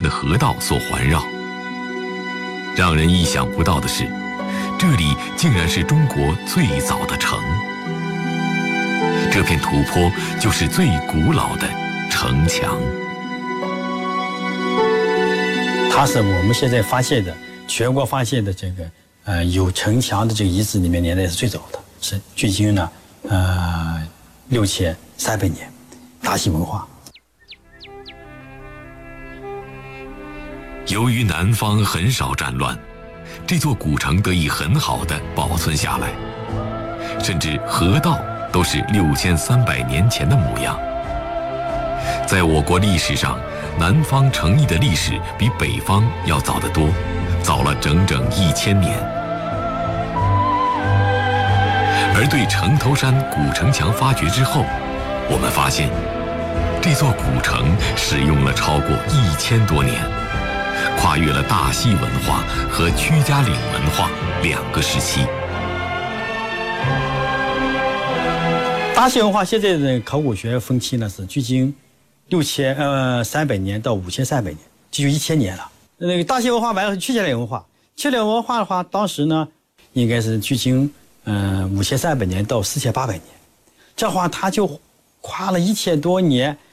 的河道所环绕。让人意想不到的是，这里竟然是中国最早的城。这片土坡就是最古老的城墙。 它是我们现在发现的全国发现的这个有城墙的这个遗址里面年代是最早的，是距今呢6300年，大溪文化。 由于南方很少战乱，这座古城得以很好地保存下来，甚至河道都是6300年前的模样。在我国历史上，南方城邑的历史比北方要早得多，早了整整1000年。而对城头山古城墙发掘之后，我们发现这座古城使用了超过1000多年，跨越了大溪文化和屈家岭文化2个时期。 大溪文化现在的考古学分期呢是距今6300年到5300年，这就1000年了。那个大溪文化完了是屈家岭文化，屈家岭文化的话，当时呢应该是距今5300年到4800年，这话它就跨了1000多年。